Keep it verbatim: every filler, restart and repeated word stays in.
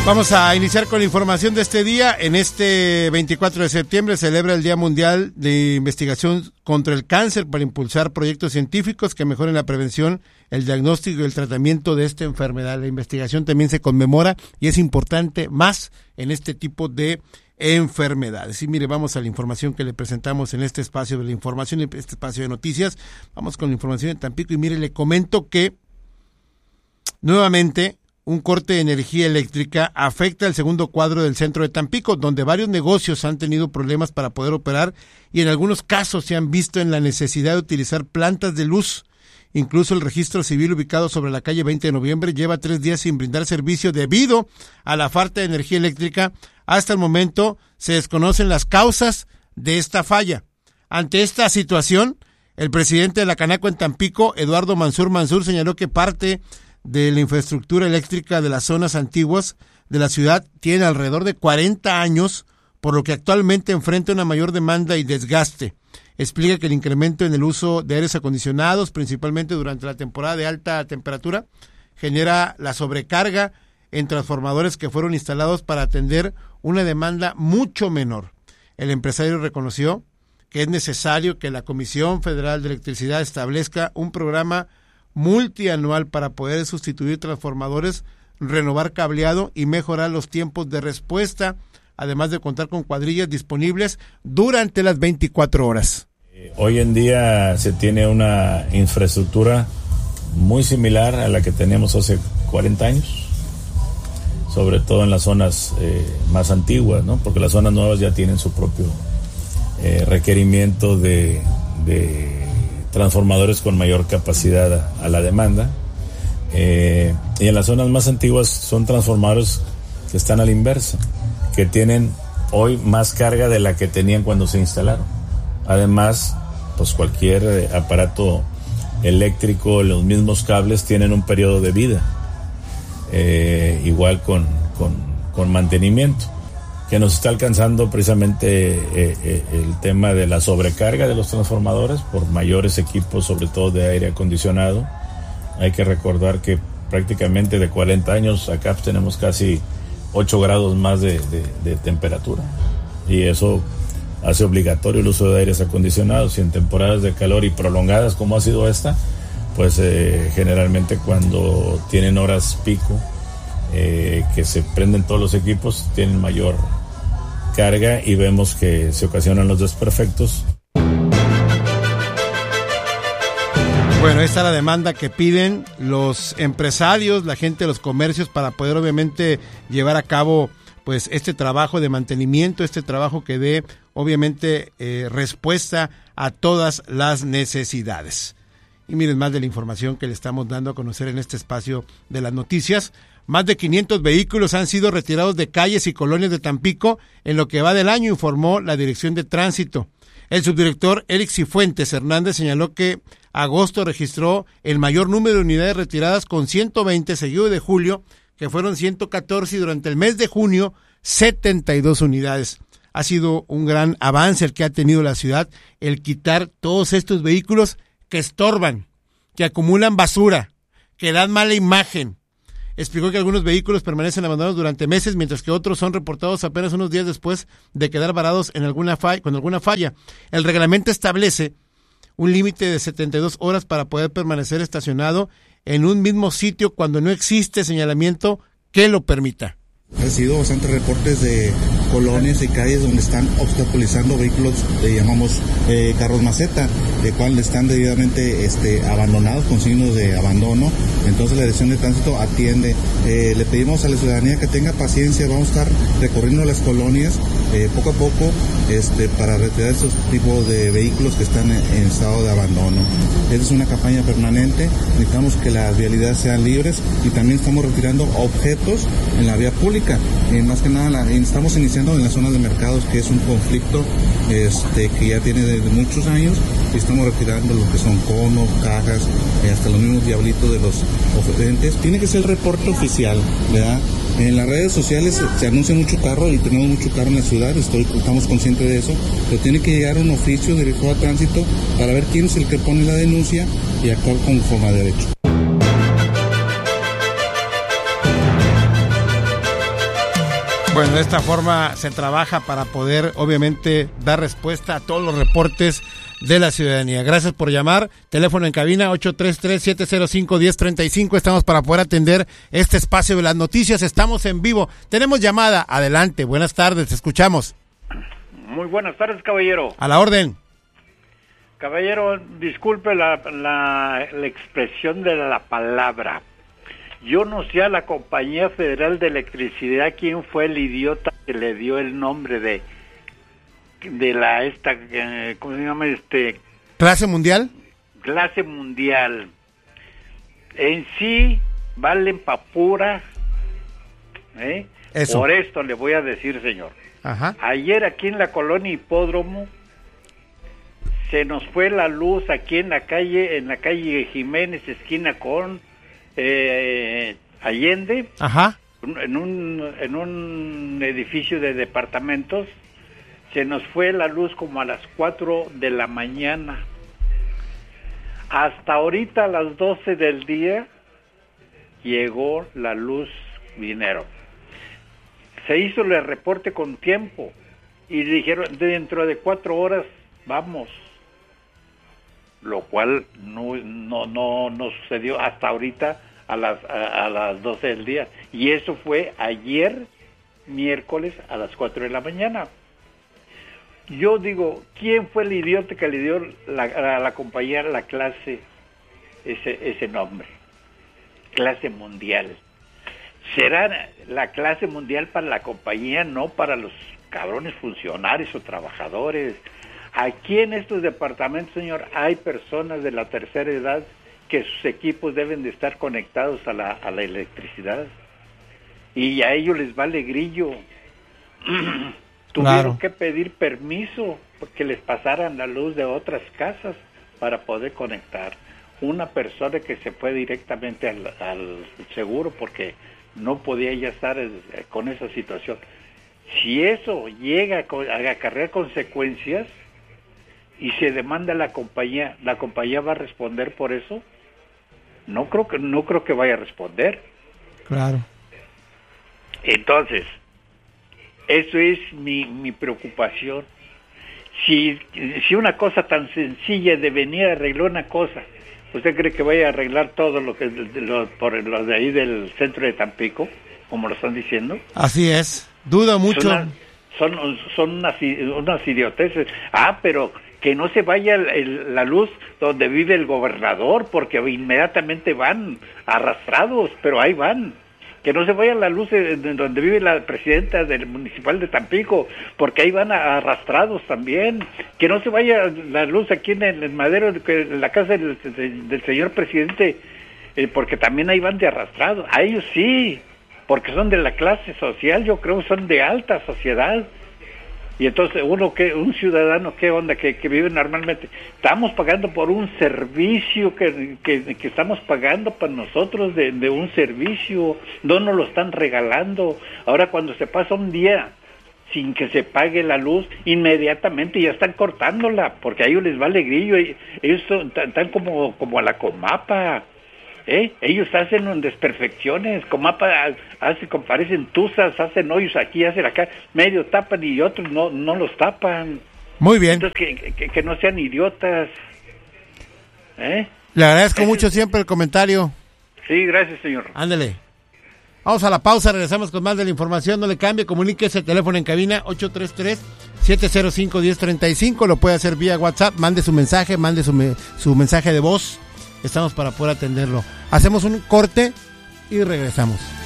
Vamos a iniciar con la información de este día. En este veinticuatro de septiembre se celebra el Día Mundial de Investigación contra el Cáncer para impulsar proyectos científicos que mejoren la prevención, el diagnóstico y el tratamiento de esta enfermedad. La investigación también se conmemora y es importante más en este tipo de enfermedades. Y mire, vamos a la información que le presentamos en este espacio de la información, en este espacio de noticias. Vamos con la información de Tampico y mire, le comento que nuevamente un corte de energía eléctrica afecta el segundo cuadro del centro de Tampico, donde varios negocios han tenido problemas para poder operar y en algunos casos se han visto en la necesidad de utilizar plantas de luz. Incluso el registro civil ubicado sobre la calle veinte de noviembre lleva tres días sin brindar servicio debido a la falta de energía eléctrica. Hasta el momento se desconocen las causas de esta falla. Ante esta situación, el presidente de la Canaco en Tampico, Eduardo Mansur Mansur, señaló que parte de la infraestructura eléctrica de las zonas antiguas de la ciudad tiene alrededor de cuarenta años, por lo que actualmente enfrenta una mayor demanda y desgaste. Explica que el incremento en el uso de aires acondicionados, principalmente durante la temporada de alta temperatura, genera la sobrecarga en transformadores que fueron instalados para atender una demanda mucho menor. El empresario reconoció que es necesario que la Comisión Federal de Electricidad establezca un programa multianual para poder sustituir transformadores, renovar cableado y mejorar los tiempos de respuesta, además de contar con cuadrillas disponibles durante las veinticuatro horas. Hoy en día se tiene una infraestructura muy similar a la que teníamos hace cuarenta años, sobre todo en las zonas eh, más antiguas, ¿no? Porque las zonas nuevas ya tienen su propio eh, requerimiento de, de transformadores con mayor capacidad a, a la demanda, eh, y en las zonas más antiguas son transformadores que están a la inversa, que tienen hoy más carga de la que tenían cuando se instalaron. Además, pues cualquier aparato eléctrico, los mismos cables tienen un periodo de vida, eh, igual con, con, con mantenimiento, que nos está alcanzando precisamente eh, eh, el tema de la sobrecarga de los transformadores por mayores equipos, sobre todo de aire acondicionado. Hay que recordar que prácticamente de cuarenta años acá tenemos casi ocho grados más de, de, de temperatura, y eso hace obligatorio el uso de aires acondicionados, y en temporadas de calor y prolongadas como ha sido esta, pues eh, generalmente cuando tienen horas pico, Eh, que se prenden todos los equipos, tienen mayor carga y vemos que se ocasionan los desperfectos. Bueno, esta es la demanda que piden los empresarios, la gente de los comercios, para poder obviamente llevar a cabo pues este trabajo de mantenimiento, este trabajo que dé obviamente eh, respuesta a todas las necesidades. Y miren más de la información que le estamos dando a conocer en este espacio de las noticias. Más de quinientos vehículos han sido retirados de calles y colonias de Tampico en lo que va del año, informó la Dirección de Tránsito. El subdirector Eric Cifuentes Hernández señaló que agosto registró el mayor número de unidades retiradas con ciento veinte, seguido de julio, que fueron ciento catorce, y durante el mes de junio, setenta y dos unidades. Ha sido un gran avance el que ha tenido la ciudad, el quitar todos estos vehículos que estorban, que acumulan basura, que dan mala imagen. Explicó que algunos vehículos permanecen abandonados durante meses, mientras que otros son reportados apenas unos días después de quedar varados en alguna falla, con alguna falla. El reglamento establece un límite de setenta y dos horas para poder permanecer estacionado en un mismo sitio cuando no existe señalamiento que lo permita. Ha sido bastantes reportes de colonias y calles donde están obstaculizando vehículos, le llamamos eh, carros maceta, de cual están debidamente este, abandonados con signos de abandono. Entonces la Dirección de Tránsito atiende. Eh, le pedimos a la ciudadanía que tenga paciencia, vamos a estar recorriendo las colonias eh, poco a poco este, para retirar esos tipos de vehículos que están en, en estado de abandono. Esta es una campaña permanente, necesitamos que las vialidades sean libres y también estamos retirando objetos en la vía pública. Eh, más que nada la, estamos iniciando en las zonas de mercados, que es un conflicto este, que ya tiene desde muchos años, y estamos retirando lo que son conos, cajas, eh, hasta los mismos diablitos de los oferentes. Tiene que ser el reporte oficial, ¿verdad? En las redes sociales se, se anuncia mucho carro y tenemos mucho carro en la ciudad, estoy, estamos conscientes de eso, pero tiene que llegar un oficio dirigido a tránsito para ver quién es el que pone la denuncia y actuar conforme a derecho. Bueno, de esta forma se trabaja para poder, obviamente, dar respuesta a todos los reportes de la ciudadanía. Gracias por llamar. Teléfono en cabina ocho tres tres, siete cero cinco, uno cero tres cinco. Estamos para poder atender este espacio de las noticias. Estamos en vivo. Tenemos llamada. Adelante. Buenas tardes. Te escuchamos. Muy buenas tardes, caballero. A la orden. Caballero, disculpe la, la, la expresión de la palabra. Yo no sé a la Compañía Federal de Electricidad quién fue el idiota que le dio el nombre de de la esta eh, ¿cómo se llama este? ¿Clase mundial? Clase mundial. En sí valen pa' pura, ¿eh? Eso. Por esto le voy a decir, señor. Ajá. Ayer aquí en la colonia Hipódromo se nos fue la luz aquí en la calle, en la calle Jiménez, esquina con eh, Allende, Ajá. en un en un edificio de departamentos. Se nos fue la luz como a las cuatro de la mañana. Hasta ahorita a las doce del día llegó la luz, vinieron. Se hizo el reporte con tiempo y dijeron dentro de cuatro horas vamos, lo cual no no no, no sucedió hasta ahorita a las a, a las doce del día, y eso fue ayer miércoles a las cuatro de la mañana. Yo digo, ¿quién fue el idiota que le dio la, a la compañía la clase ese ese nombre? Clase mundial. ¿Será la clase mundial para la compañía, no para los cabrones funcionarios o trabajadores? Aquí en estos departamentos, señor, hay personas de la tercera edad que sus equipos deben de estar conectados a la, a la electricidad. Y a ellos les vale grillo. Tuvieron Claro. que pedir permiso porque les pasaran la luz de otras casas para poder conectar. Una persona que se fue directamente al, al seguro porque no podía ya estar eh, con esa situación. Si eso llega a, a acarrear consecuencias y se demanda a la compañía, ¿la compañía va a responder por eso? No creo que no creo que vaya a responder. Claro. Entonces, eso es mi, mi preocupación. Si, si una cosa tan sencilla de venir a arreglar una cosa, ¿usted cree que vaya a arreglar todo lo que lo, por los de ahí del centro de Tampico, como lo están diciendo? Así es. Dudo mucho. Son, son, son unas, unas idioteces. Ah, pero que no se vaya el, el, la luz donde vive el gobernador, porque inmediatamente van arrastrados, pero ahí van. Que no se vaya la luz de donde vive la presidenta del municipal de Tampico, porque ahí van arrastrados también. Que no se vaya la luz aquí en el Madero, en la casa del, del señor presidente, eh, porque también ahí van de arrastrados. A ellos sí, porque son de la clase social, yo creo que son de alta sociedad. Y entonces uno que un ciudadano, ¿qué onda? Que, que vive normalmente. Estamos pagando por un servicio que, que, que estamos pagando para nosotros de, de un servicio, no nos lo están regalando. Ahora cuando se pasa un día sin que se pague la luz, inmediatamente ya están cortándola, porque a ellos les vale grillo, ellos son, están como, como a la Comapa. ¿Eh? Ellos hacen desperfecciones, Comapa hace, parecen tuzas, hacen hoyos aquí, hacen acá, medio tapan y otros no no los tapan. Muy bien. Entonces que, que, que no sean idiotas. ¿Eh? Le agradezco Ese mucho es... siempre el comentario. Sí, gracias, señor. Ándele. Vamos a la pausa, regresamos con más de la información, no le cambie, comuníquese, el teléfono en cabina ocho tres tres, siete cero cinco, uno cero tres cinco, lo puede hacer vía WhatsApp, mande su mensaje, mande su, me, su mensaje de voz. Estamos para poder atenderlo. Hacemos un corte y regresamos.